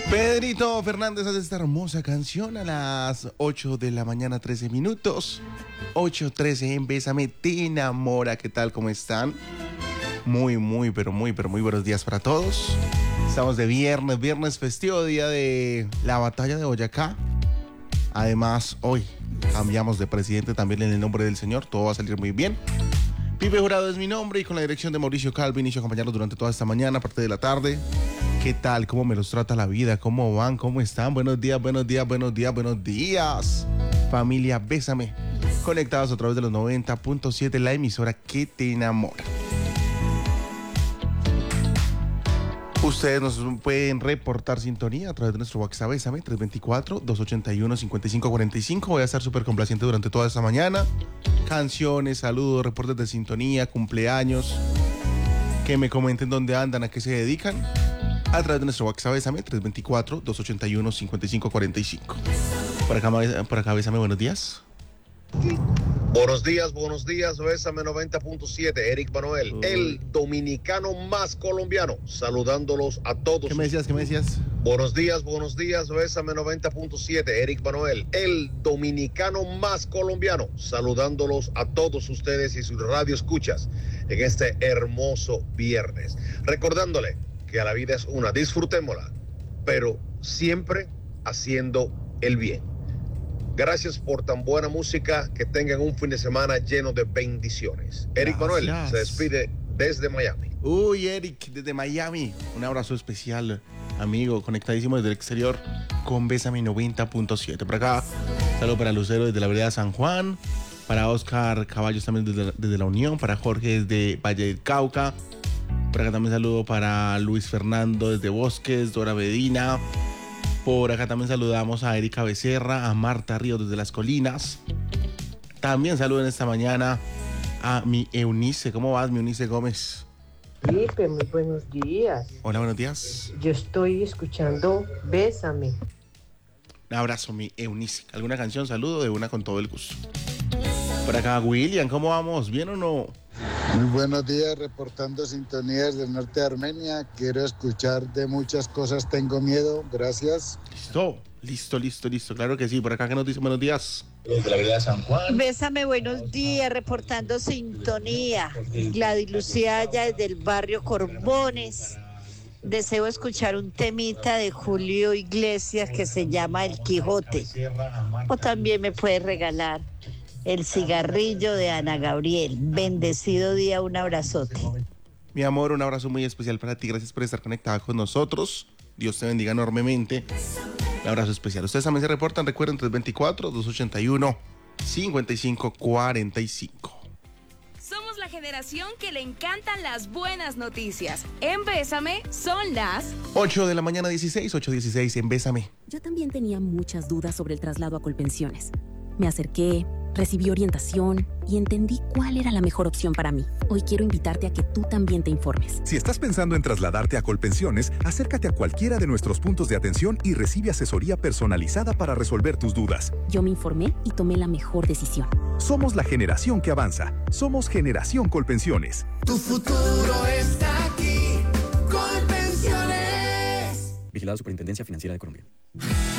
Pedrito Fernández hace esta hermosa canción a las 8 de la mañana, 13 minutos. 8:13 en Bésame te enamora. ¿Qué tal? ¿Cómo están? Muy buenos días para todos. Estamos de viernes festivo, día de la batalla de Boyacá. Además, hoy cambiamos de presidente también en el nombre del Señor. Todo va a salir muy bien. Pipe Jurado es mi nombre y con la dirección de Mauricio Calvin inicio a acompañarlos durante toda esta mañana, parte de la tarde. ¿Qué tal? ¿Cómo me los trata la vida? ¿Cómo van? ¿Cómo están? Buenos días. Familia Bésame. Conectados a través de los 90.7, la emisora que te enamora. Ustedes nos pueden reportar sintonía a través de nuestro WhatsApp Bésame 324-281-5545. Voy a estar súper complaciente durante toda esta mañana. Canciones, saludos, reportes de sintonía, cumpleaños. Que me comenten dónde andan, a qué se dedican. A través de nuestro WhatsApp Bésame 324-281-5545. Por acá Bésame, buenos días. Buenos días, Bésame 90.7, Eric Manuel, el dominicano más colombiano, saludándolos a todos. ¿Qué me decías? Buenos días, Bésame 90.7, Eric Manuel, el dominicano más colombiano, saludándolos a todos ustedes y sus radioescuchas en este hermoso viernes. Recordándole que a la vida es una, disfrutémosla, pero siempre haciendo el bien. Gracias por tan buena música, que tengan un fin de semana lleno de bendiciones. Eric Manuel se despide desde Miami. Uy, Eric, desde Miami. Un abrazo especial, amigo, conectadísimo desde el exterior con Bésame 90.7. Por acá, saludo para Lucero desde la vereda San Juan, para Oscar Caballos también desde la Unión, para Jorge desde Valle del Cauca. Por acá también saludo para Luis Fernando desde Bosques, Dora Bedina. Por acá también saludamos a Erika Becerra, a Marta Ríos desde Las Colinas. También saludo en esta mañana a mi Eunice. ¿Cómo vas, mi Eunice Gómez? Felipe, muy buenos días. Hola, buenos días. Yo estoy escuchando Bésame. Un abrazo, mi Eunice. ¿Alguna canción? Saludo de una con todo el gusto. Por acá, William, ¿cómo vamos? ¿Bien o no? Muy buenos días, reportando sintonías del norte de Armenia. Quiero escuchar de muchas cosas, tengo miedo. Gracias. Listo. Claro que sí. Por acá, ¿qué nos dice? Buenos días. Desde la vereda San Juan. Bésame, buenos días, reportando sintonía. Gladys Lucía, allá desde el barrio Corbones. Deseo escuchar un temita de Julio Iglesias que se llama El Quijote. O también me puedes regalar El cigarrillo de Ana Gabriel. Bendecido día, un abrazote. Mi amor, un abrazo muy especial para ti. Gracias por estar conectada con nosotros. Dios te bendiga enormemente. Un abrazo especial. Ustedes también se reportan, recuerden, 324-281-5545. Somos la generación que le encantan las buenas noticias. En Bésame son las 8 de la mañana 8:16 en Bésame. Yo también tenía muchas dudas sobre el traslado a Colpensiones. Me acerqué, recibí orientación y entendí cuál era la mejor opción para mí. Hoy quiero invitarte a que tú también te informes. Si estás pensando en trasladarte a Colpensiones, acércate a cualquiera de nuestros puntos de atención y recibe asesoría personalizada para resolver tus dudas. Yo me informé y tomé la mejor decisión. Somos la generación que avanza. Somos Generación Colpensiones. Tu futuro está aquí. Colpensiones. Vigilado Superintendencia Financiera de Colombia.